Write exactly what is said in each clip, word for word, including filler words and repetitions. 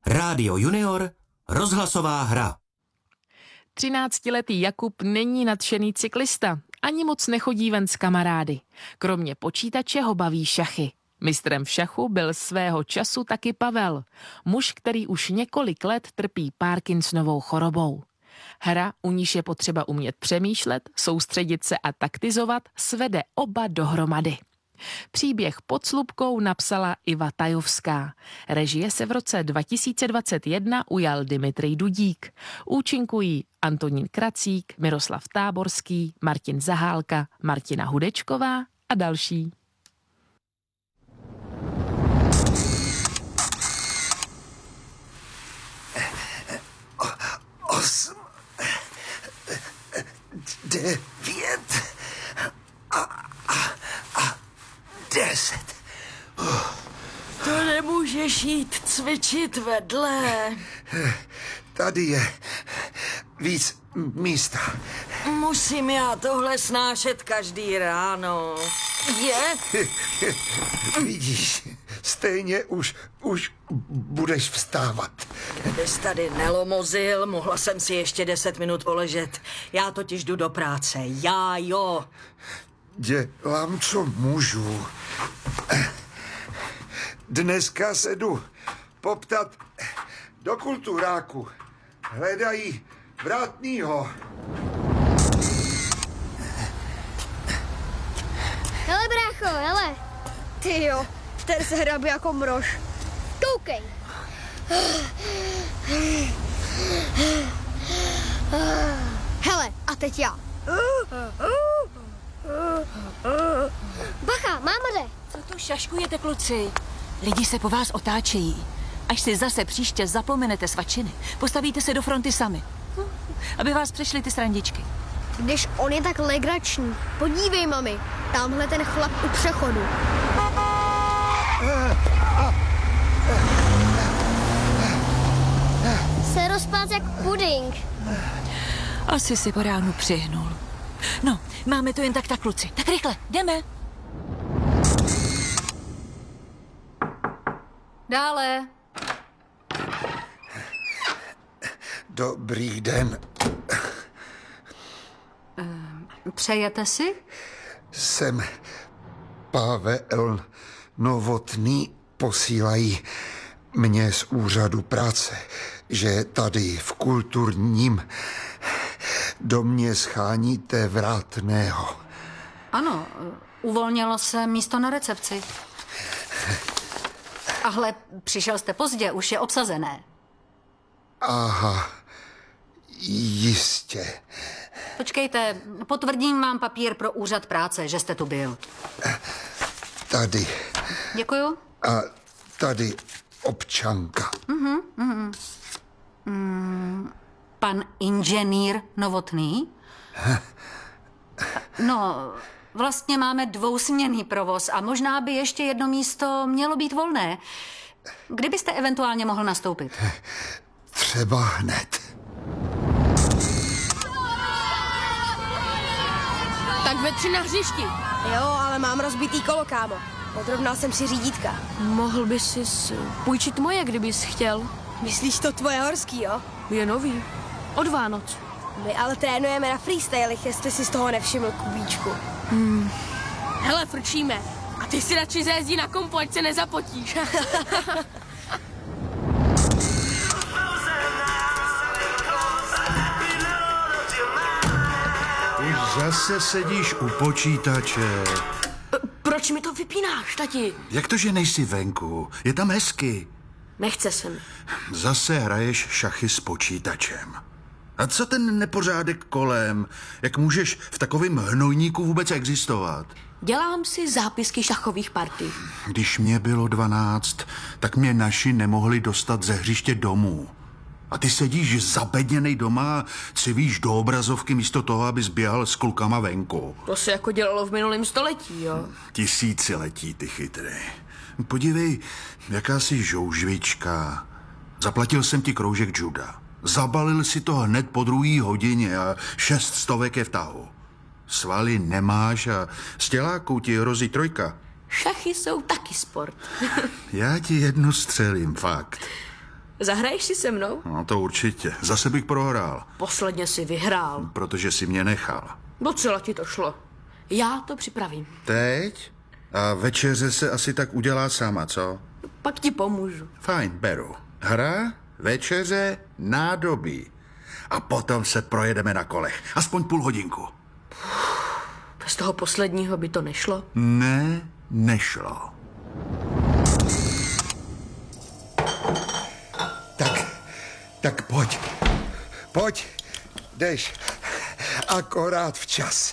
Rádio Junior, rozhlasová hra. Třináctiletý Jakub není nadšený cyklista, ani moc nechodí ven s kamarády. Kromě počítače ho baví šachy. Mistrem v šachu byl svého času taky Pavel, muž, který už několik let trpí Parkinsonovou chorobou. Hra, u níž je potřeba umět přemýšlet, soustředit se a taktizovat, svede oba dohromady. Příběh Pod slupkou napsala Iva Tajovská. Režie se v roce dva tisíce dvacet jedna ujal Dimitrij Dudík. Účinkují Antonín Kracík, Miroslav Táborský, Martin Zahálka, Martina Hudečková a další. Osm, devět a, a, a deset. To nemůžeš jít cvičit vedle. Tady je víc místa. Musím já tohle snášet každý ráno. Je? Vidíš, stejně už, už budeš vstávat. Kdybys tady nelomozil, mohla jsem si ještě deset minut poležet. Já totiž jdu do práce. Já jo. Dělám, co můžu. Dneska se jdu poptat do kulturáku. Hledají vrátnýho. Hele, brácho, hele. Ty jo, ten se hrabe jako mrož. Koukej. Hele, a teď já. Bacha, máma jde. Co tu šaškujete, kluci? Lidi se po vás otáčejí. Až si zase příště zapomenete svačiny, postavíte se do fronty sami. Hm, aby vás přešly ty srandičky. Když on je tak legrační. Podívej, mami, tamhle ten chlap u přechodu. Se rozpát jak puding. Asi si po ránu přihnul. No, máme to jen tak tak, kluci. Tak rychle, jdeme. Dále. Dobrý den. Přejete si? Jsem Pavel Novotný, posílají mě z úřadu práce, že tady v kulturním domě scháníte vrátného. Ano, uvolnilo se místo na recepci. Ahle, přišel jste pozdě, už je obsazené. Aha, jistě. Počkejte, potvrdím vám papír pro úřad práce, že jste tu byl. Tady. Děkuju. A tady občanka. Mhm, mhm. Mm, pan inženýr Novotný? No, vlastně máme dvousměnný provoz a možná by ještě jedno místo mělo být volné. Kdybyste eventuálně mohl nastoupit? Třeba hned. Tak ve tři na hřišti. Jo, ale mám rozbitý kolo, kámo. Podrovnal jsem si řídítka. Mohl bys si půjčit moje, kdybys chtěl. Myslíš to tvoje horský, jo? Je nový. Od Vánoc. My ale trénujeme na freestylech, jestli si z toho nevšiml, Kubíčku. Hmm. Hele, frčíme. A ty si radši zajezdí na kompu, ať se nezapotíš. Už zase sedíš u počítače. Proč mi to vypínáš, tati? Jak to, že nejsi venku? Je tam hezky. Nechce se mi. Zase hraješ šachy s počítačem. A co ten nepořádek kolem? Jak můžeš v takovém hnojníku vůbec existovat? Dělám si zápisky šachových partí. Když mě bylo dvanáct, tak mě naši nemohli dostat ze hřiště domů. A ty sedíš zabedněnej doma a civíš do obrazovky místo toho, abys běhal s klukama venku. To se jako dělalo v minulém století, jo? Tisíciletí, ty chytrý. Podívej, jaká jsi žoužvička. Zaplatil jsem ti kroužek juda. Zabalil si to hned po druhý hodině a šest stovek je v tahu. Svaly nemáš a z těláků ti hrozí trojka. Šachy jsou taky sport. Já ti jednu střelím, fakt. Zahraješ si se mnou? No to určitě. Zase bych prohrál, Posledně si vyhrál. protože si mě nechal. Docela ti to šlo. Já to připravím. Teď? A večeře se asi tak udělá sama, co? Pak ti pomůžu. Fajn, beru. Hra, večeře, nádobí. A potom se projedeme na kolech. Aspoň půl hodinku. Bez toho posledního by to nešlo. Ne, nešlo. Tak, tak pojď. Pojď, jdeš. Akorát včas.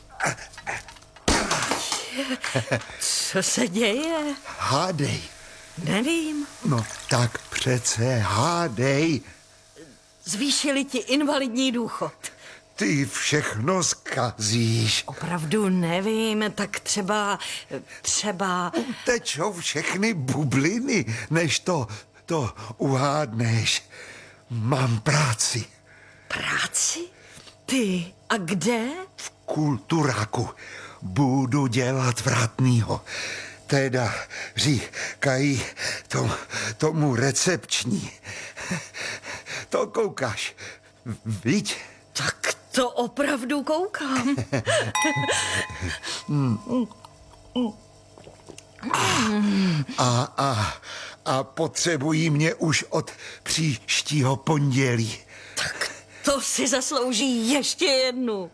Co se děje? Hádej. Nevím. No tak přece hádej. Zvýšili ti invalidní důchod. Ty všechno zkazíš. Opravdu nevím, tak třeba, třeba... Utečou všechny bubliny, než to, to uhádneš. Mám práci. Práci? Ty, a kde? V kulturáku budu dělat vratnýho. Teda říkají tom, tomu recepční. To koukáš, viď? Tak to opravdu koukám. A, a, a potřebují mě už od příštího pondělí. Tak to si zaslouží ještě jednu.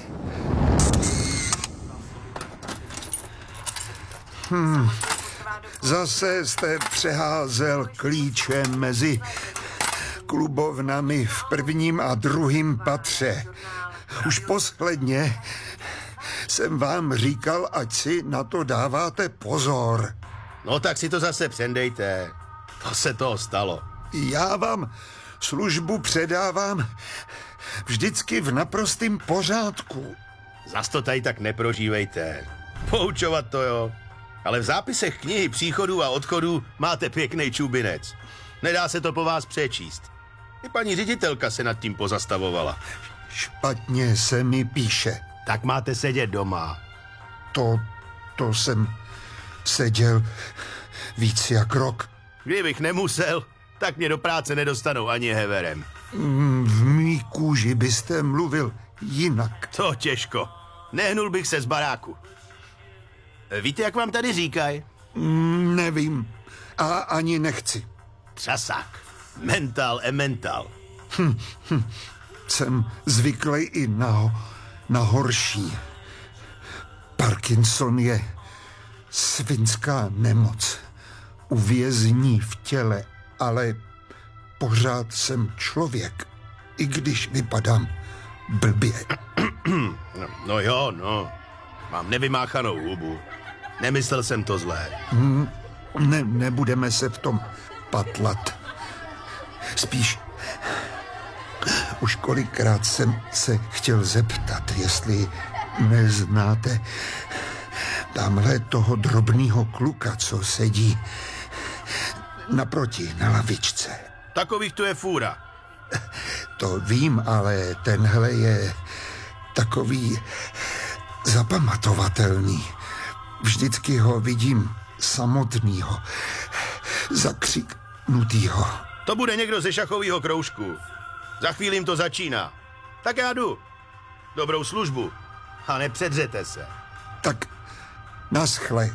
Hmm. Zase jste přeházel klíčem mezi klubovnami v prvním a druhém patře. Už posledně jsem vám říkal, ať si na to dáváte pozor. No tak si to zase přendejte. To se toho stalo. Já vám službu předávám vždycky v naprostém pořádku. Zas to tady tak neprožívejte. Poučovat to jo. Ale v zápisech knihy příchodů a odchodů máte pěkný čubinec. Nedá se to po vás přečíst. I paní ředitelka se nad tím pozastavovala. Špatně se mi píše. Tak máte sedět doma. To, to jsem seděl víc jak rok. Kdybych nemusel, tak mě do práce nedostanou ani heverem. V mý kůži byste mluvil jinak. To těžko. Nehnul bych se z baráku. Víte, jak vám tady říkají? Nevím. A ani nechci. Třasák. Mental emental. Hm, hm. Jsem zvyklý i na, na horší. Parkinson je svinská nemoc. Uvězní v těle, ale pořád jsem člověk, i když vypadám blbě. No, no jo, no. Mám nevymáchanou hubu. Nemyslel jsem to zlé. Ne, nebudeme se v tom patlat. Spíš už kolikrát jsem se chtěl zeptat, jestli neznáte tamhle toho drobného kluka, co sedí naproti na lavičce. Takových tu je fůra. To vím, ale tenhle je takový zapamatovatelný. Vždycky ho vidím samotnýho, zakřiknutýho. To bude někdo ze šachového kroužku. Za chvíli jim to začíná. Tak já jdu. Dobrou službu. A nepředřete se. Tak naschle.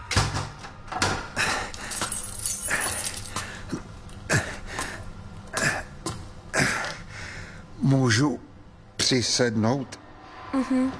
Můžu přisednout? Mhm.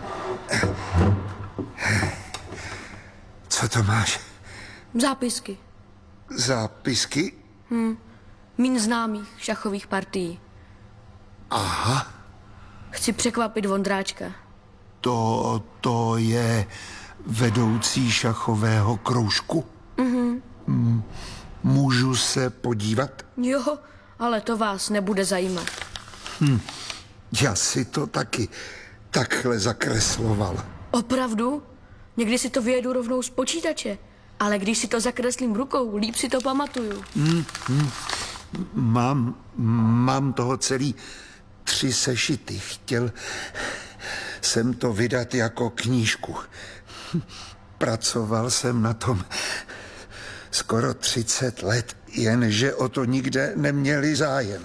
Co to máš? Zápisky. Zápisky? Hm. Mín známých šachových partií. Aha. Chci překvapit Vondráčka. To, to je vedoucí šachového kroužku? Mhm. M- můžu se podívat? Jo, ale to vás nebude zajímat. Hm. Já si to taky takhle zakresloval. Opravdu? Někdy si to vyjedu rovnou z počítače, ale když si to zakreslím rukou, líp si to pamatuju. Hm, hm. Mám, mám toho celý tři sešity. Chtěl jsem to vydat jako knížku. Pracoval jsem na tom skoro třicet let. jenže o to nikde neměli zájem.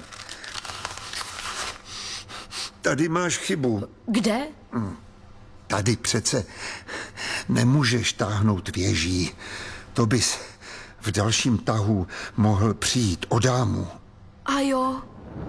Tady máš chybu. Kde? Tady přece nemůžeš táhnout věží. To bys v dalším tahu mohl přijít o dámu. A jo.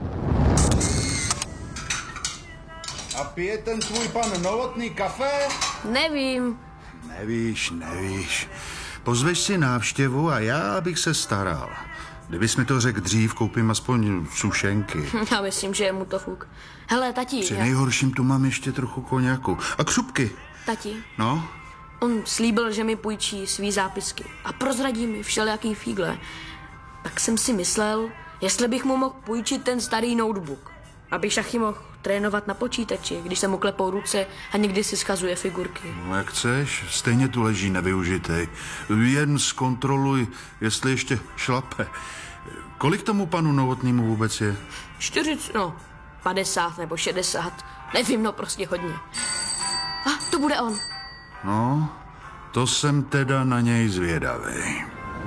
A pije ten tvůj pan Novotný kafe? Nevím. Nevíš, nevíš. Pozveš si návštěvu a já bych se staral. Kdybys mi to řekl dřív, koupím aspoň sušenky. Já myslím, že je mu to fuk. Hele, tati. Při já... nejhorším tu mám ještě trochu koněku. A křupky. Tati. No? On slíbil, že mi půjčí svý zápisky a prozradí mi všelijaký fígle. Tak jsem si myslel, jestli bych mu mohl půjčit ten starý notebook, aby šachy mohl trénovat na počítači, když se mu klepou ruce a někdy si schazuje figurky. No jak chceš, stejně tu leží nevyužitej. Jen zkontroluj, jestli ještě šlape. Kolik tomu panu Novotnému vůbec je? čtyřicet, no, padesát nebo šedesát. Nevím, no prostě hodně. A to bude on. No, to jsem teda na něj zvědavý.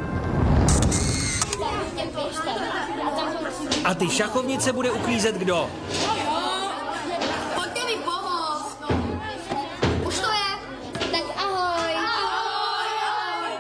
A ty šachovnice bude uklízet kdo? Pojďte mi pomoct. Už to je. Tak ahoj. Ahoj.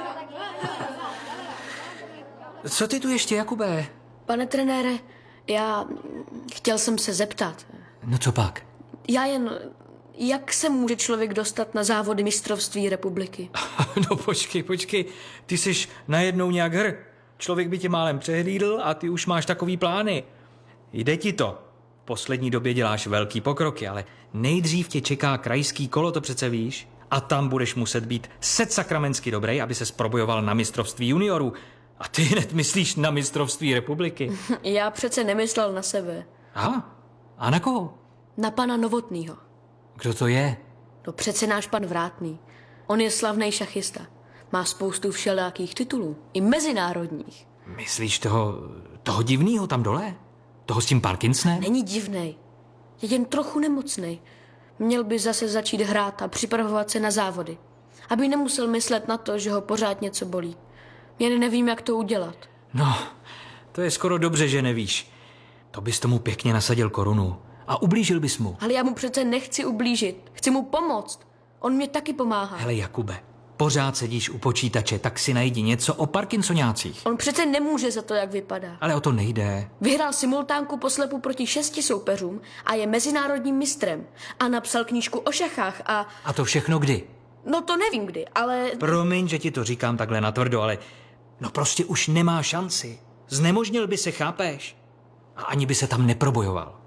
Co ty tu ještě, Jakube? Pane trenére, já chtěl jsem se zeptat. No co pak? Já jen, jak se může člověk dostat na závody mistrovství republiky? No počkej, počkej, ty jsi najednou nějak hr. Člověk by tě málem přehlídl a ty už máš takový plány. Jde ti to. V poslední době děláš velký pokroky, ale nejdřív tě čeká krajský kolo, to přece víš. A tam budeš muset být sedsakramensky dobrý, aby ses probojoval na mistrovství juniorů. A ty hned myslíš na mistrovství republiky. Já přece nemyslel na sebe. Aha, a na koho? Na pana Novotnýho. Kdo to je? No přece náš pan Vrátný. On je slavný šachista. Má spoustu všelijakých titulů. I mezinárodních. Myslíš toho, toho divnýho tam dole? Toho s tím Parkinsonem? Není divnej. Je jen trochu nemocnej. Měl by zase začít hrát a připravovat se na závody. Aby nemusel myslet na to, že ho pořád něco bolí. Jen nevím, jak to udělat. No, to je skoro dobře, že nevíš. To bys tomu pěkně nasadil korunu. A ublížil bys mu. Ale já mu přece nechci ublížit. Chci mu pomoct. On mě taky pomáhá. Hele, Jakube, pořád sedíš u počítače, tak si najdi něco o Parkinsoňácích. On přece nemůže za to, jak vypadá. Ale o to nejde. Vyhrál simultánku poslepu proti šesti soupeřům a je mezinárodním mistrem. A napsal knížku o šachách a... A to všechno kdy? No to nevím kdy, ale... Promiň, že ti to říkám takhle natvrdo, ale... No prostě už nemá šanci. Znemožnil by se, chápeš? A ani by se tam neprobojoval.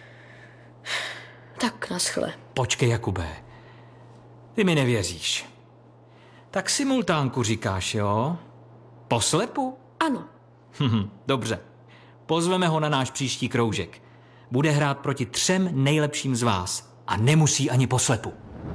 Tak naschle. Počkej, Jakube. Ty mi nevěříš. Tak simultánku říkáš, jo? Poslepu? Ano. Hm, dobře. Pozveme ho na náš příští kroužek. Bude hrát proti třem nejlepším z vás. A nemusí ani poslepu.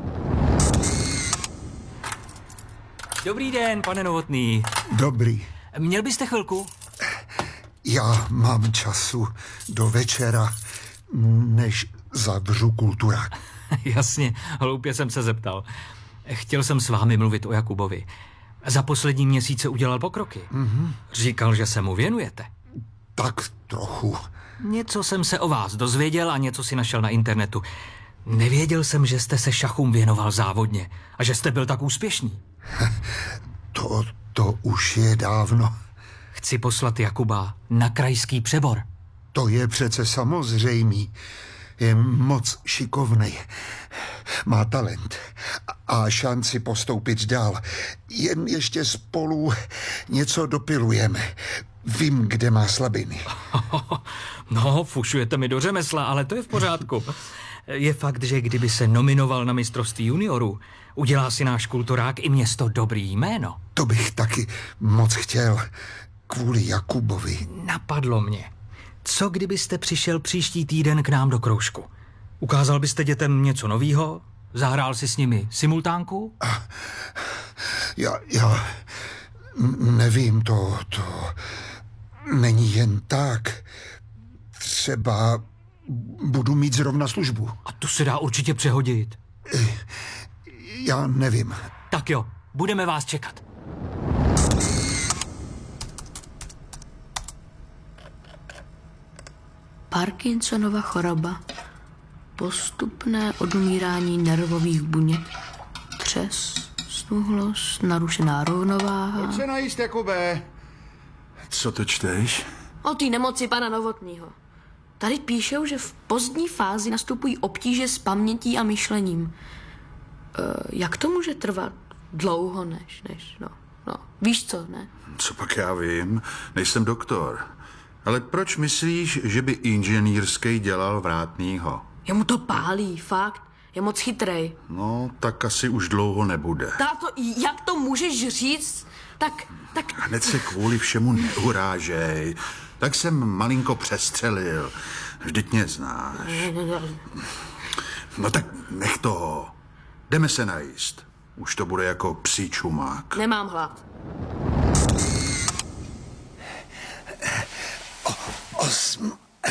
Dobrý den, pane Novotný. Dobrý. Měl byste chvilku? Já mám času do večera, než zavřu kulturák. Jasně, hloupě jsem se zeptal. Chtěl jsem s vámi mluvit o Jakubovi. Za poslední měsíce udělal pokroky. Mm-hmm. Říkal, že se mu věnujete. Tak trochu. Něco jsem se o vás dozvěděl a něco si našel na internetu. Nevěděl jsem, že jste se šachům věnoval závodně a že jste byl tak úspěšný. To, to už je dávno. Chci poslat Jakuba na krajský přebor. To je přece samozřejmý. Je moc šikovnej. Má talent a šanci postoupit dál. Jen ještě spolu něco dopilujeme. Vím, kde má slabiny. No, fušujete mi do řemesla, ale to je v pořádku. Je fakt, že kdyby se nominoval na mistrovství juniorů, udělá si náš kulturák i město dobrý jméno. To bych taky moc chtěl. Kvůli Jakubovi. Napadlo mě. Co kdybyste přišel příští týden k nám do kroužku? Ukázal byste dětem něco novýho? Zahrál si s nimi simultánku? Já, já nevím, to, to není jen tak. Třeba budu mít zrovna službu. A to se dá určitě přehodit. Já nevím. Tak jo, budeme vás čekat. Parkinsonova choroba, postupné odumírání nervových buněk, třes, stuhlost, narušená rovnováha. Pojď se najíst, Jakube. Co to čteš? O té nemoci pana Novotnýho. Tady píšou, že v pozdní fázi nastupují obtíže s pamětí a myšlením. E, jak to může trvat dlouho, než, než, no, no, víš co, ne? Co pak já vím, nejsem doktor. Ale proč myslíš, že by inženýrský dělal vrátnýho? Jemu to pálí, fakt. Je moc chytrej. No, tak asi už dlouho nebude. Táto, jak to můžeš říct? Tak, tak... Hned se kvůli všemu neurážej. Tak jsem malinko přestřelil. Vždyť mě znáš. No tak nech toho. Jdeme se najíst. Už to bude jako psí čumák. Nemám hlad. O, osm...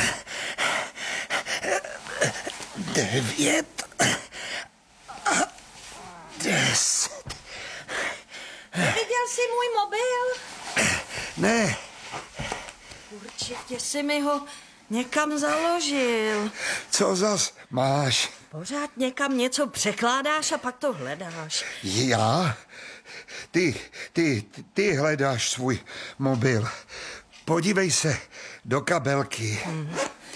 Devět... A deset... Viděl jsi můj mobil? Ne. Určitě jsi mi ho někam založil. Co zas máš? Pořád někam něco překládáš a pak to hledáš. Já? Ty, ty, ty hledáš svůj mobil. Podívej se do kabelky. Hmm.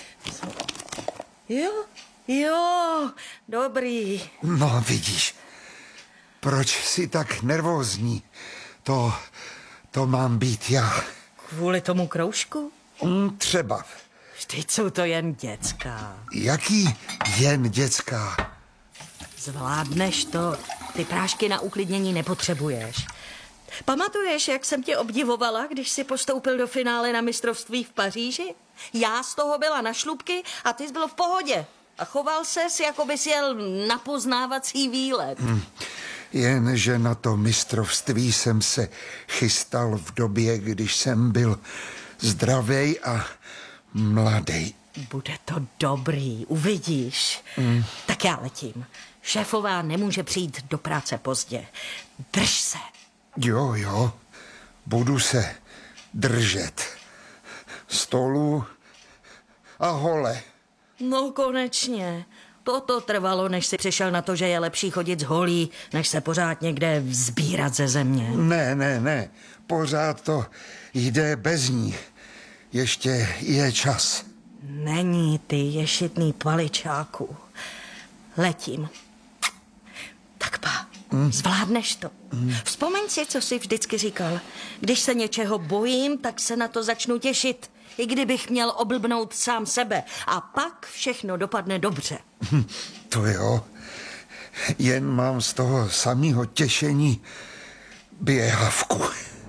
Jo, jo, dobrý. No, vidíš. Proč jsi tak nervózní? To, to mám být já. Kvůli tomu kroužku? Mm, třeba. Vždyť jsou to jen děcka. Jaký jen děcka? Zvládneš to. Ty prášky na uklidnění nepotřebuješ. Pamatuješ, jak jsem tě obdivovala, když jsi postoupil do finále na mistrovství v Paříži? Já z toho byla na šlupky a ty jsi byl v pohodě. A choval ses, jako bys jel na poznávací výlet. Hmm. Jenže na to mistrovství jsem se chystal v době, když jsem byl zdravej a mladej. Bude to dobrý, uvidíš. Hmm. Tak já letím. Šéfová nemůže přijít do práce pozdě. Drž se. Jo, jo, budu se držet. Stolu a hole. No konečně. Toto trvalo, než si přišel na to, že je lepší chodit z holí, než se pořád někde vzbírat ze země. Ne, ne, ne. Pořád to jde bez ní. Ještě je čas. Není, ty ješitný paličáku. Letím. Tak pa, mm. zvládneš to. Mm. Vzpomeň si, co jsi vždycky říkal. Když se něčeho bojím, tak se na to začnu těšit. I kdybych měl oblbnout sám sebe. A pak všechno dopadne dobře. To jo. Jen mám z toho samého těšení běhavku.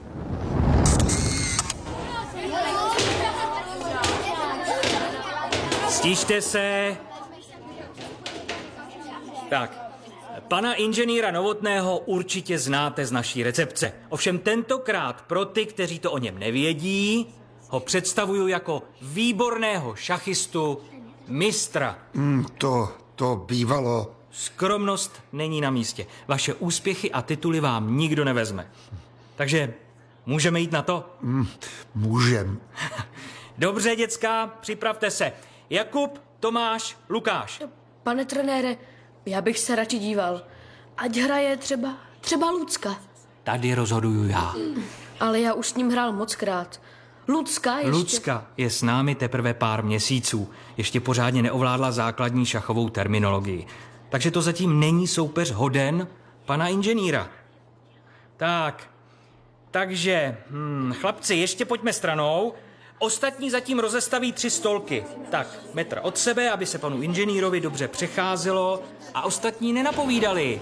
Stište se. Tak, pana inženýra Novotného určitě znáte z naší recepce. Ovšem tentokrát pro ty, kteří to o něm nevědí, ho představuju jako výborného šachistu, mistra. Mm, to, to bývalo. Skromnost není na místě. Vaše úspěchy a tituly vám nikdo nevezme. Takže můžeme jít na to? Mm, můžem. Dobře, děcka, připravte se. Jakub, Tomáš, Lukáš. Pane trenére, já bych se radši díval. Ať hraje třeba, třeba Lucka. Tady rozhoduju já. Ale já už s ním hrál mockrát. Lucka ještě... Lucka je s námi teprve pár měsíců. Ještě pořádně neovládla základní šachovou terminologii. Takže to zatím není soupeř hoden pana inženýra. Tak, takže, hm, chlapci, ještě pojďme stranou. Ostatní zatím rozestaví tři stolky. Tak, metr od sebe, aby se panu inženýrovi dobře přecházelo a ostatní nenapovídali.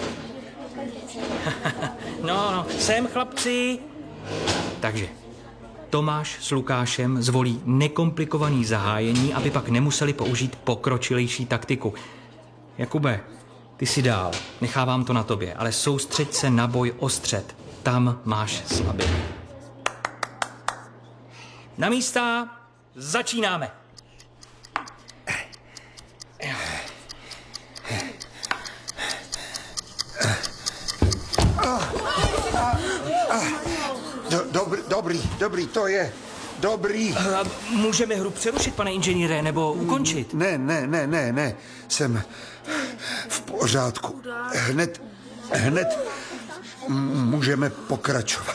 No, no, sem, chlapci. Takže Tomáš s Lukášem zvolí nekomplikovaný zahájení, aby pak nemuseli použít pokročilejší taktiku. Jakube, ty si dál, nechávám to na tobě, ale soustřeď se na boj o střed. Tam máš slabinu. Na místa, začínáme. Do, dobrý, dobrý, dobrý, to je, Dobrý. A můžeme hru přerušit, pane inženýre, nebo ukončit? Ne, ne, ne, ne, ne. Jsem v pořádku. Hned, hned můžeme pokračovat.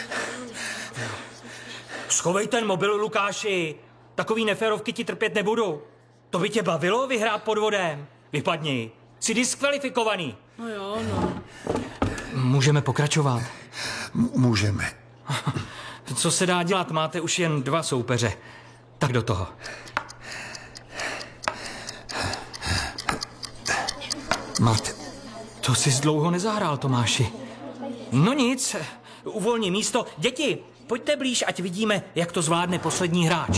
Schovej ten mobil, Lukáši. Takový neférovky ti trpět nebudu. To by tě bavilo vyhrát podvodem? Vypadni. Jsi diskvalifikovaný. No jo, no. Můžeme pokračovat. M- můžeme. Co se dá dělat? Máte už jen dva soupeře. Tak do toho. Máte. To jsi dlouho nezahrál, Tomáši. No nic, uvolni místo. Děti, pojďte blíž, ať vidíme, jak to zvládne poslední hráč.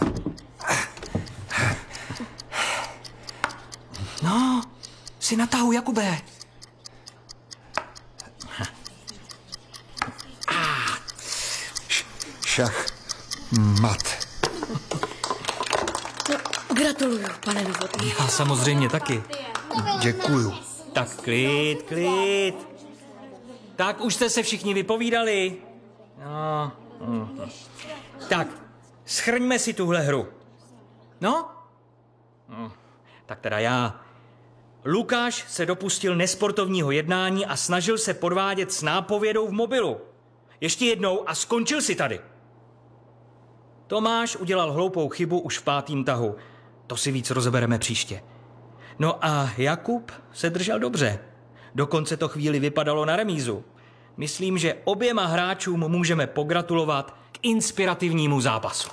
No, jsi na tahu, Jakube. Šach, mat. No, gratuluju, pane Novotný. Já samozřejmě taky. Děkuju. Tak klid, klid. Tak už jste se všichni vypovídali. No. Mhm. Tak, shrňme si tuhle hru. No? no? Tak teda já. Lukáš se dopustil nesportovního jednání a snažil se podvádět s nápovědou v mobilu. Ještě jednou a skončil si tady. Tomáš udělal hloupou chybu už v pátým tahu. To si víc rozebereme příště. No a Jakub se držel dobře. Dokonce to chvíli vypadalo na remízu. Myslím, že oběma hráčům můžeme pogratulovat k inspirativnímu zápasu.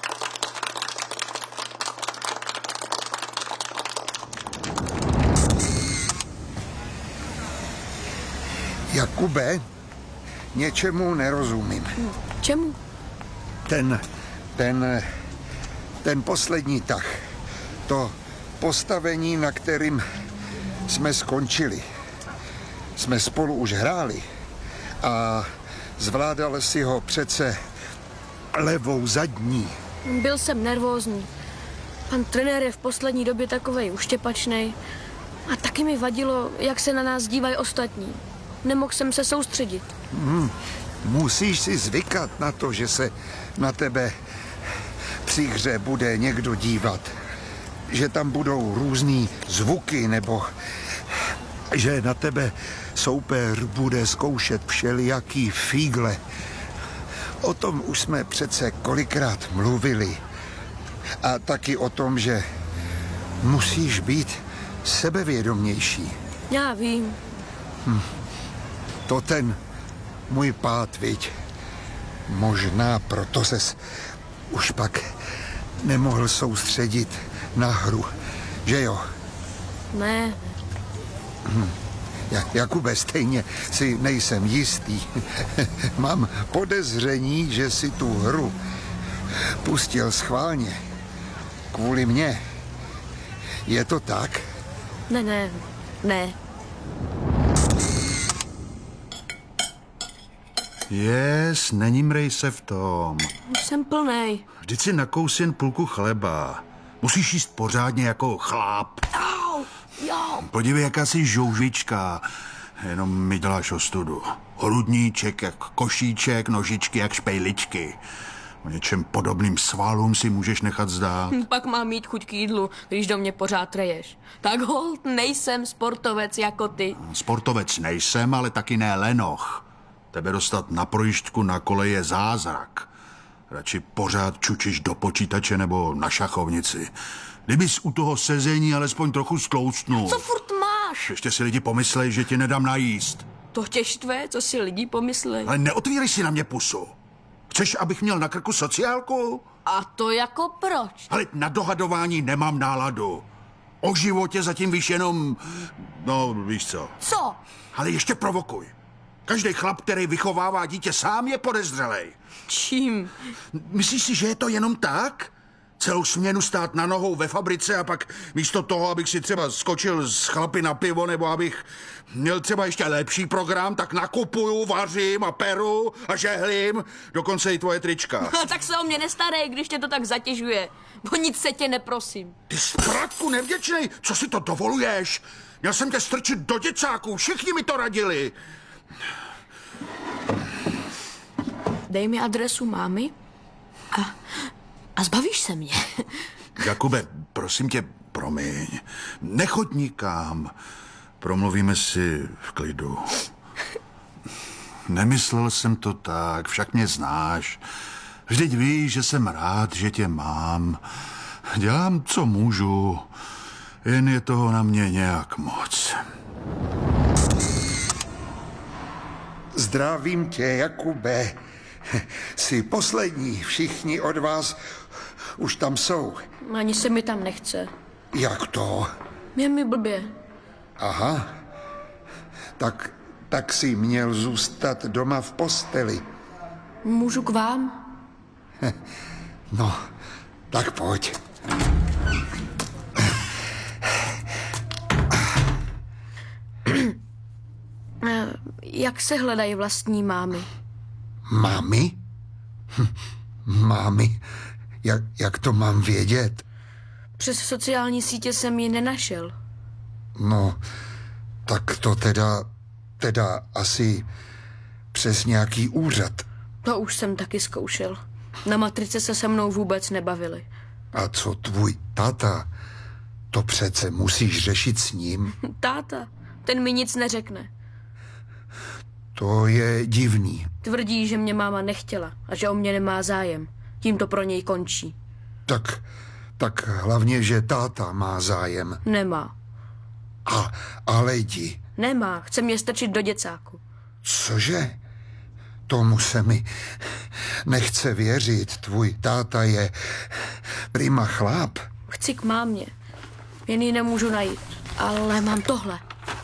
Jakube, něčemu nerozumím. Čemu? Ten, ten, ten poslední tah. To postavení, na kterým jsme skončili. Jsme spolu už hráli a zvládal si ho přece levou zadní. Byl jsem nervózní. Pan trenér je v poslední době takovej uštěpačnej. A taky mi vadilo, jak se na nás dívají ostatní. Nemohl jsem se soustředit. Hmm, musíš si zvykat na to, že se na tebe při hře bude někdo dívat. Že tam budou různý zvuky, nebo že na tebe soupeř bude zkoušet všelijaký fígle. O tom už jsme přece kolikrát mluvili. A taky o tom, že musíš být sebevědomější. Já vím. Hm. To ten můj pád, viď? Možná proto ses už pak nemohl soustředit na hru, že jo? Ne. Hm. Ja, Jakube, stejně si nejsem jistý. Mám podezření, že si tu hru pustil schválně. Kvůli mně. Je to tak? Ne, ne, ne. Yes, nemrej se v tom. Jsem plnej. Vždyť si nakous jen půlku chleba. Musíš jíst pořádně jako chlap. Au, jo. Podívej, jaká jsi žoužvička. Jenom mi děláš ostudu. Hrudníček jak košíček, nožičky jak špejličky. O něčem podobným svalům si můžeš nechat zdát. Pak mám mít chuť k jídlu, když do mě pořád reješ. Tak holt, nejsem sportovec jako ty. Sportovec nejsem, ale taky ne lenoch. Tebe dostat na projížďku na kole je zázrak. Radši pořád čučíš do počítače nebo na šachovnici. Kdybys u toho sezení alespoň trochu stloustnul. Co furt máš? Ještě si lidi pomyslej, že ti nedám najíst. To tě štve, co si lidi pomyslej. Ale neotvírej si na mě pusu. Chceš, abych měl na krku sociálku? A to jako proč? Ale na dohadování nemám náladu. O životě zatím víš jenom... No, víš co. Co? Ale ještě provokuj. Každý chlap, který vychovává dítě sám, je podezřelej. Čím? Myslíš si, že je to jenom tak? Celou směnu stát na nohou ve fabrice a pak místo toho, abych si třeba skočil z chlapy na pivo, nebo abych měl třeba ještě lepší program, tak nakupuju, vařím a peru a žehlím, dokonce i tvoje trička. Tak se o mě nestarej, když tě to tak zatěžuje. O nic se tě neprosím. Ty sprátku nevděčnej, co si to dovoluješ? Měl jsem tě strčit do děcáků, všichni mi to radili. Dej mi adresu mámy. A, a zbavíš se mě. Jakube, prosím tě, promiň. Nechoď nikam. Promluvíme si v klidu. Nemyslel jsem to tak, však mě znáš. Vždyť víš, že jsem rád, že tě mám. Dělám, co můžu, jen je toho na mě nějak moc. Zdravím tě, Jakube. Jsi poslední, všichni od vás už tam jsou. Ani se mi tam nechce. Jak to? Je mi blbě. Aha, tak, tak jsi měl zůstat doma v posteli. Můžu k vám? No, tak pojď. Jak se hledají vlastní mámy? Mámy? Hm, mámy? Jak, jak to mám vědět? Přes sociální sítě jsem ji nenašel. No, tak to teda, teda asi přes nějaký úřad. To už jsem taky zkoušel. Na matrice se se mnou vůbec nebavili. A co tvůj táta? To přece musíš řešit s ním. Táta, ten mi nic neřekne. To je divný. Tvrdí, že mě máma nechtěla a že o mě nemá zájem. Tím to pro něj končí. Tak, tak hlavně, že táta má zájem. Nemá. A, ale jdi. Nemá, chce mě strčit do děcáku. Cože? Tomu se mi nechce věřit. Tvůj táta je prima chlap. Chci k mámě. Jen ji nemůžu najít. Ale mám tohle.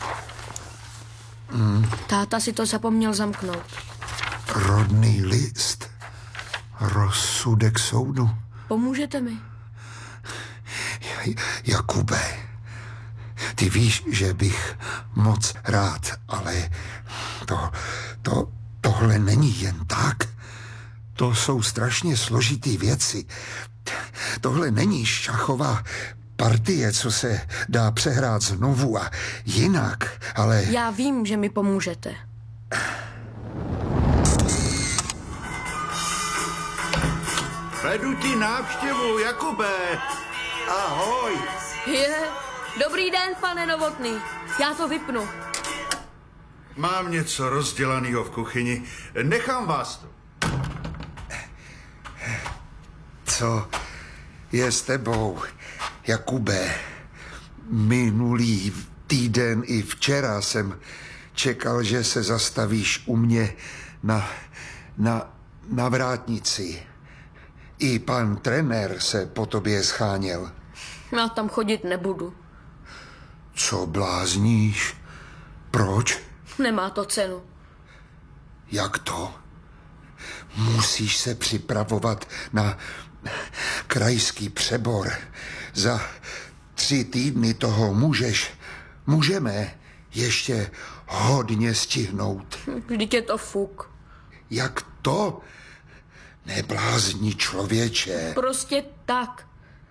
Mm. Táta si to zapomněl zamknout. Rodný list. Rozsudek soudu. Pomůžete mi? Jakube, ty víš, že bych moc rád, ale to, to, tohle není jen tak. To jsou strašně složitý věci. Tohle není šachová partie, co se dá přehrát znovu a jinak, ale... Já vím, že mi pomůžete. Vedu ti návštěvu, Jakube. Ahoj. Je, dobrý den, pane Novotný. Já to vypnu. Mám něco rozdělanýho v kuchyni. Nechám vás to. Co je s tebou, Jakube? Minulý týden i včera jsem čekal, že se zastavíš u mě na, na, na vrátnici. I pan trenér se po tobě scháněl. Já tam chodit nebudu. Co blázníš? Proč? Nemá to cenu. Jak to? Musíš se připravovat na krajský přebor. Za tři týdny toho můžeš, můžeme ještě hodně stihnout. Vždyť je to fuk. Jak to? Neblázni, člověče. Prostě tak.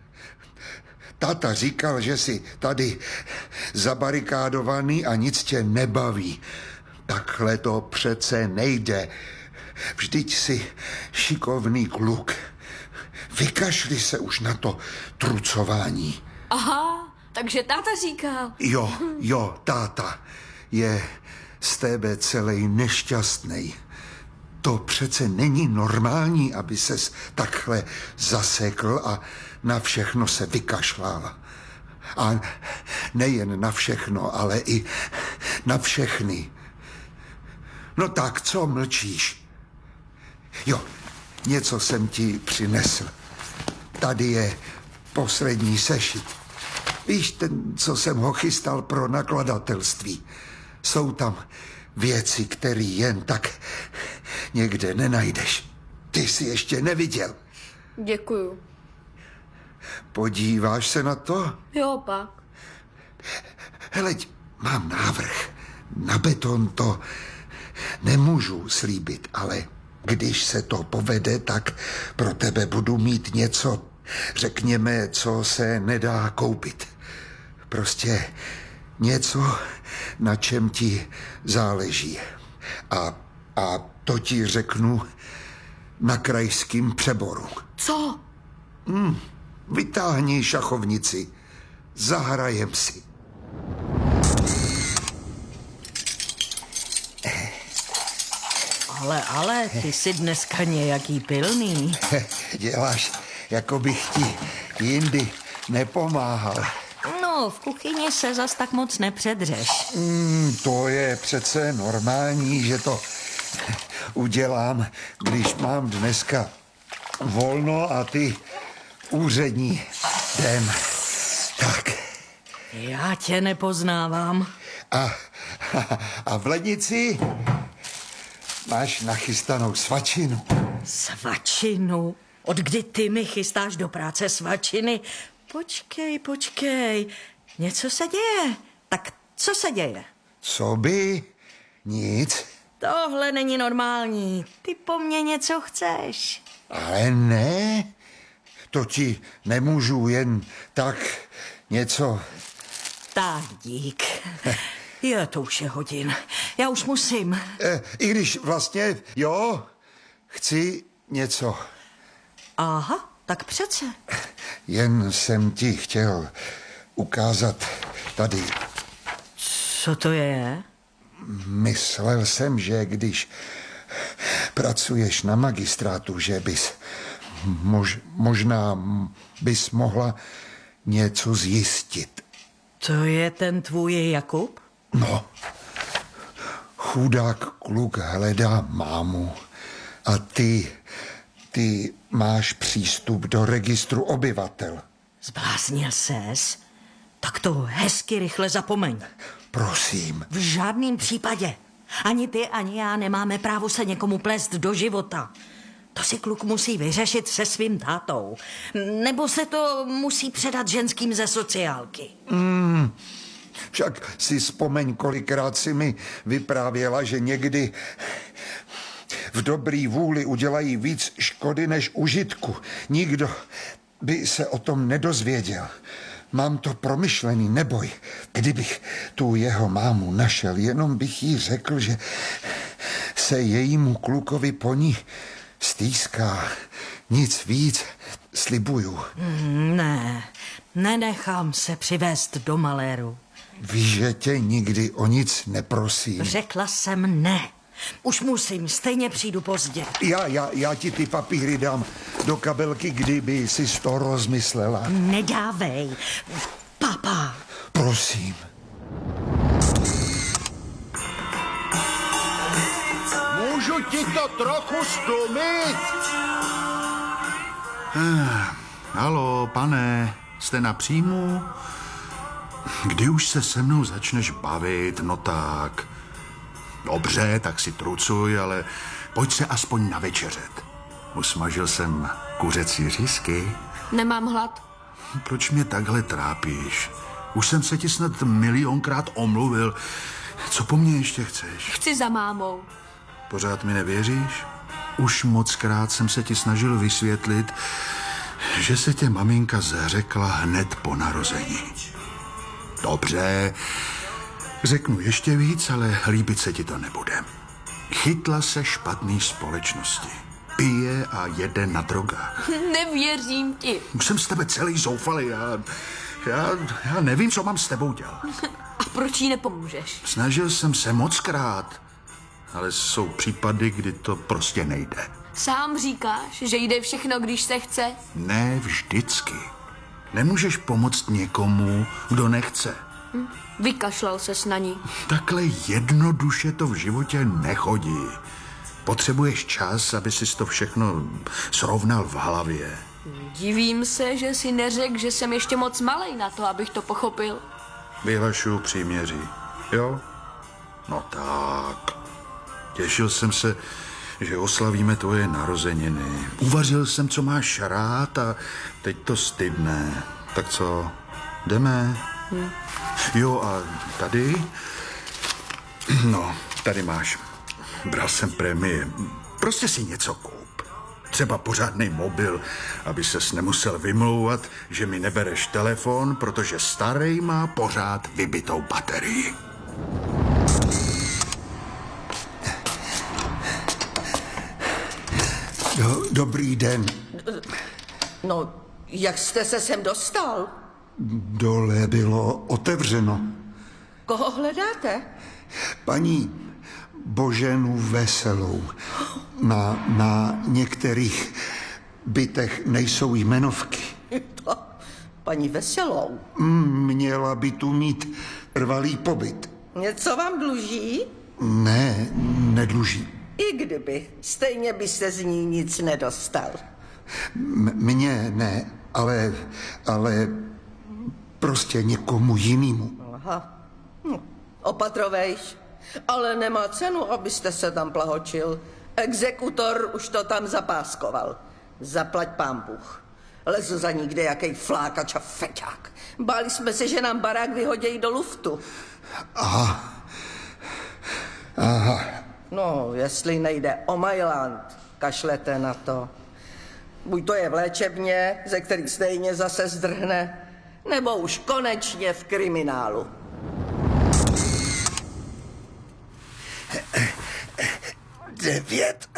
Táta říkal, že jsi tady zabarikádovaný a nic tě nebaví. Takhle to přece nejde. Vždyť jsi šikovný kluk. Vykašli se už na to trucování. Aha, takže táta říkal. Jo, jo, táta je z tebe celej nešťastnej. To přece není normální, aby ses takhle zasekl a na všechno se vykašlal. A nejen na všechno, ale i na všechny. No tak, co mlčíš? Jo, něco jsem ti přinesl. Tady je poslední sešit. Víš, ten, co jsem ho chystal pro nakladatelství. Jsou tam věci, které jen tak někde nenajdeš. Ty jsi ještě neviděl. Děkuju. Podíváš se na to? Jo, pak. Heleď, mám návrh. Na beton to nemůžu slíbit, ale když se to povede, tak pro tebe budu mít něco, řekněme, co se nedá koupit. Prostě něco, na čem ti záleží. A, a to ti řeknu na krajském přeboru. Co? Hmm, vytáhni šachovnici. Zahrajem si. Ale, ale, ty jsi dneska nějaký pilný. Děláš, jako bych ti jindy nepomáhal. No, v kuchyni se zas tak moc nepředřeš. Mm, to je přece normální, že to udělám, když mám dneska volno a ty úřední den. Tak. Já tě nepoznávám. A, a v lednici máš nachystanou svačinu. Svačinu? Od kdy ty mi chystáš do práce svačiny? Počkej, počkej. Něco se děje. Tak co se děje? Co by? Nic. Tohle není normální. Ty po mně něco chceš. Ale ne. To ti nemůžu jen tak něco... Tak, dík. Je, to už je hodin. Já už musím. E, I když vlastně, jo, chci něco. Aha, tak přece. Jen jsem ti chtěl ukázat tady. Co to je? Myslel jsem, že když pracuješ na magistrátu, že bys mož, možná bys mohla něco zjistit. To je ten tvůj Jakub? No, chudák kluk hledá mámu a ty, ty máš přístup do registru obyvatel. Zbláznil ses? Tak to hezky rychle zapomeň. Prosím. V žádném případě. Ani ty, ani já nemáme právo se někomu plést do života. To si kluk musí vyřešit se svým tátou. Nebo se to musí předat ženským ze sociálky. Mm, však si vzpomeň, kolikrát si mi vyprávěla, že někdy v dobrý vůli udělají víc škody než užitku. Nikdo by se o tom nedozvěděl. Mám to promyšlený, neboj. Kdybych tu jeho mámu našel, jenom bych jí řekl, že se jejímu klukovi po ní stýská. Nic víc, slibuju. Ne, nenechám se přivést do maléru. Víš, že tě nikdy o nic neprosím. Řekla jsem ne. Už musím, stejně přijdu pozdě. Já, já, já ti ty papíry dám do kabelky, kdyby si to rozmyslela. Nedávej. Papa. Prosím. Můžu ti to trochu stlumit? Eh, haló, pane, jste na příjmu? Kdy už se se mnou začneš bavit, no tak... Dobře, tak si trucuj, ale pojď se aspoň navečeřet. Usmažil jsem kuřecí řízky. Nemám hlad. Proč mě takhle trápíš? Už jsem se ti snad milionkrát omluvil. Co po mně ještě chceš? Chci za mámou. Pořád mi nevěříš? Už mockrát jsem se ti snažil vysvětlit, že se tě maminka zřekla hned po narození. Dobře, řeknu ještě víc, ale líbit se ti to nebude. Chytla se špatný společnosti. Pije a jede na drogách. Nevěřím ti. Už jsem z tebe celý zoufalý. Já, já, já nevím, co mám s tebou dělat. A proč jí nepomůžeš? Snažil jsem se mockrát, ale jsou případy, kdy to prostě nejde. Sám říkáš, že jde všechno, když se chce? Ne vždycky. Nemůžeš pomoct někomu, kdo nechce. Hm. Vykašlal ses na ní. Takhle jednoduše to v životě nechodí. Potřebuješ čas, aby si to všechno srovnal v hlavě. Divím se, že si neřekl, že jsem ještě moc malej na to, abych to pochopil. Vyhlašuju příměří. Jo? No tak. Těšil jsem se, že oslavíme tvoje narozeniny. Uvařil jsem, co máš rád a teď to stydne. Tak co, jdeme? Hm. Jo, a tady? No, tady máš. Bral jsem prémie. Prostě si něco koup. Třeba pořádný mobil, aby ses nemusel vymlouvat, že mi nebereš telefon, protože starý má pořád vybitou baterii. Do, dobrý den. No, jak jste se sem dostal? Dole bylo otevřeno. Koho hledáte? Paní Boženu Veselou. Na, na některých bytech nejsou jmenovky. To, paní Veselou? Měla by tu mít trvalý pobyt. Něco vám dluží? Ne, nedluží. I kdyby, stejně byste z ní nic nedostal. M- mně ne, ale, ale prostě někomu jinému. Aha, hm. Opatrovejš. Ale nemá cenu, abyste se tam plahočil. Exekutor už to tam zapáskoval. Zaplať pán Bůh. Lezu za ní kde jakej flákač a feťák. Báli jsme se, že nám barák vyhodějí do luftu. Aha. Aha. No, jestli nejde o Mailand, kašlete na to. Buď to je v léčebně, ze který stejně zase zdrhne, nebo už konečně v kriminálu. Devět.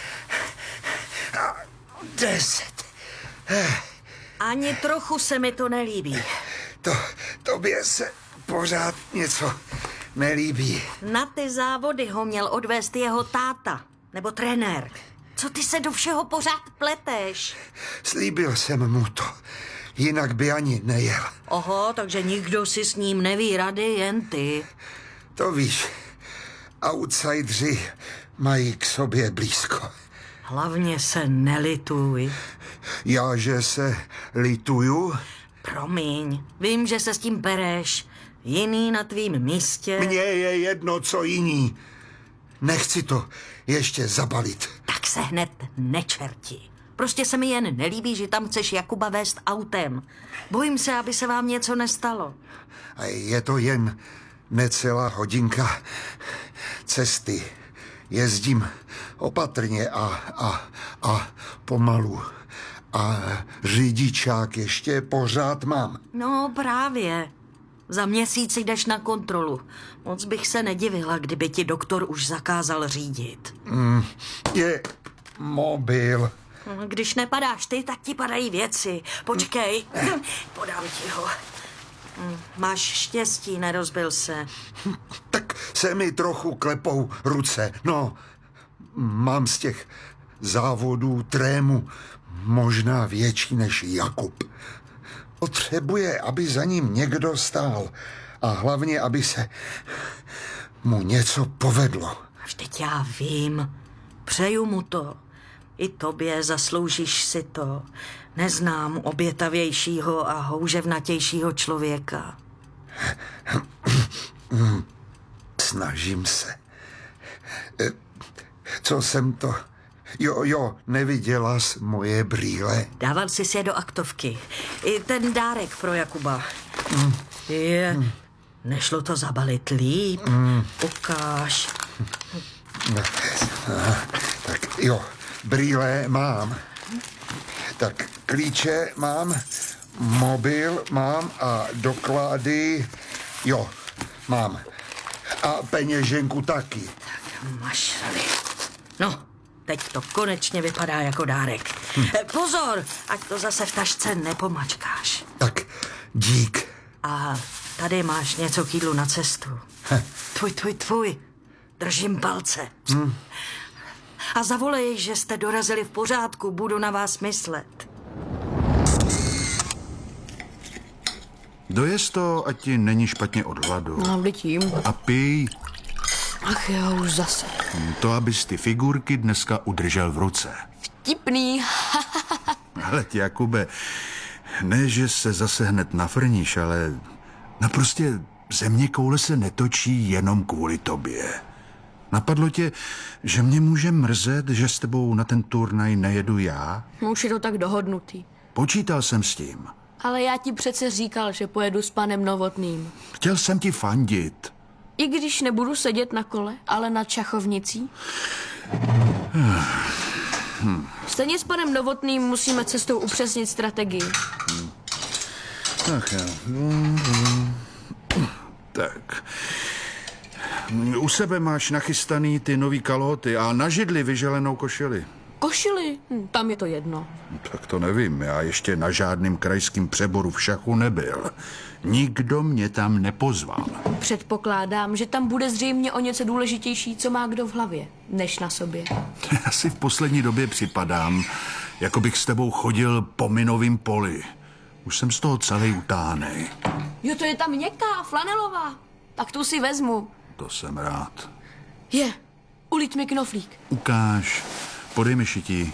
Deset. Ani trochu se mi to nelíbí. To, tobě se pořád něco nelíbí. Na ty závody ho měl odvést jeho táta, nebo trenér. Co ty se do všeho pořád pleteš? Slíbil jsem mu to, jinak by ani nejel. Oho, takže nikdo si s ním neví rady, jen ty. To víš, outsidři mají k sobě blízko. Hlavně se nelituj. Já, že se lituju? Promiň, vím, že se s tím pereš. Jiný na tvým místě. Mně je jedno, co jiní. Nechci to ještě zabalit. Tak se hned nečerti. Prostě se mi jen nelíbí, že tam chceš Jakuba vést autem. Bojím se, aby se vám něco nestalo. A je to jen necelá hodinka cesty. Jezdím opatrně a, a, a pomalu. A řidičák ještě pořád mám. No právě. Za měsíc jdeš na kontrolu. Moc bych se nedivila, kdyby ti doktor už zakázal řídit. Mm, je mobil. Když nepadáš ty, tak ti padají věci. Počkej, podám ti ho. Máš štěstí, nerozbil se. Tak se mi trochu klepou ruce. No, mám z těch závodů trému možná větší než Jakub. Potřebuje, aby za ním někdo stál. A hlavně, aby se mu něco povedlo. Vždyť já vím. Přeju mu to. I tobě zasloužíš si to. Neznám obětavějšího a houževnatějšího člověka. Snažím se. Co jsem to... Jo, jo, neviděla jsi moje brýle. Dával jsi si je do aktovky. I ten dárek pro Jakuba. Mm. Je... Mm. Nešlo to zabalit líp? Mm. Ukáž. Tak jo, brýle mám. Tak klíče mám, mobil mám a doklady, jo, mám. A peněženku taky. Tak mašali. No, teď to konečně vypadá jako dárek. Hm. Pozor, ať to zase v tašce nepomačkáš. Tak, dík. A tady máš něco k jídlu na cestu. Heh. Tvůj, tvůj, tvůj. Držím palce. Hm. A zavolej, že jste dorazili v pořádku, budu na vás myslet. Dojez to, ať ti není špatně od hladu. No, vždyť jím. A pij. Ach jo, už zase. To, abys ty figurky dneska udržel v ruce. Vtipný. Hele, Jakube, ne, že se zase hned nafrníš, ale no prostě země koule se netočí jenom kvůli tobě. Napadlo tě, že mě může mrzet, že s tebou na ten turnaj nejedu já? Už je to tak dohodnutý. Počítal jsem s tím. Ale já ti přece říkal, že pojedu s panem Novotným. Chtěl jsem ti fandit. I když nebudu sedět na kole, ale nad šachovnicí? Hmm. Stejně s panem Novotným musíme cestou upřesnit strategii. Hmm. Ach jo. Tak. U sebe máš nachystaný ty nový kalhoty a na židli vyželenou košili. košili, hm, tam je to jedno. Tak to nevím, já ještě na žádným krajským přeboru v šachu nebyl. Nikdo mě tam nepozval. Předpokládám, že tam bude zřejmě o něco důležitější, co má kdo v hlavě, než na sobě. Já si v poslední době připadám, jako bych s tebou chodil po minovým poli. Už jsem z toho celý utánej. Jo, to je ta měkká, flanelová. Tak tu si vezmu. To jsem rád. Je, ulít mi knoflík. Ukáž, podej mi šití.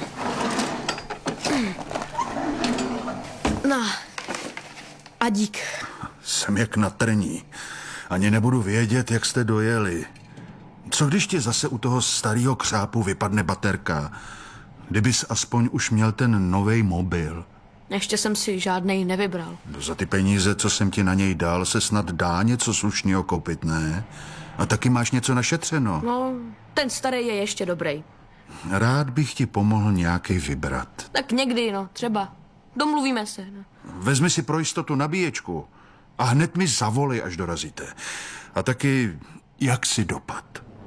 Na, a dík. Jsem jak na trní. Ani nebudu vědět, jak jste dojeli. Co když ti zase u toho starého křápu vypadne baterka? Kdybys aspoň už měl ten novej mobil. Ještě jsem si žádnej nevybral. Za ty peníze, co jsem ti na něj dal, se snad dá něco slušného koupit, ne? A taky máš něco našetřeno. No, ten starý je ještě dobrý. Rád bych ti pomohl nějaký vybrat. Tak někdy, no, třeba. Domluvíme se. No. Vezmi si pro jistotu nabíječku a hned mi zavolej, až dorazíte. A taky, jak si dopad.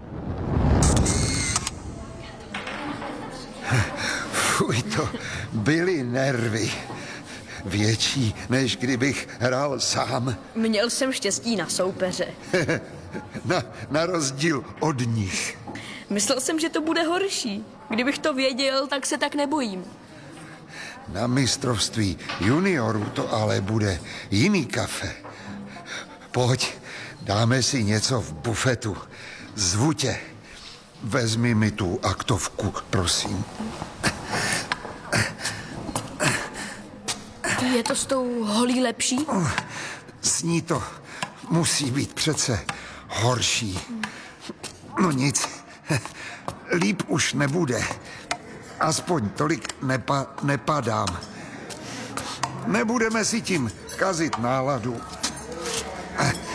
Fuj, to byly nervy. Větší, než kdybych hrál sám. Měl jsem štěstí na soupeře. na, na rozdíl od nich. Myslel jsem, že to bude horší. Kdybych to věděl, tak se tak nebojím. Na mistrovství juniorů to ale bude jiný kafe. Pojď, dáme si něco v bufetu. Zvu tě. Vezmi mi tu aktovku, prosím. Je to s tou holí lepší? S ní to musí být přece horší. No nic, líp už nebude. Aspoň tolik nepa, nepadám. Nebudeme si tím kazit náladu.